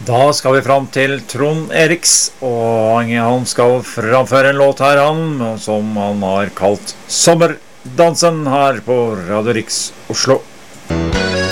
Da skal vi fram til Trond Eriks, og han skal framføre en låt her, som han har kalt Sommerdansen her på Radio Riks Oslo.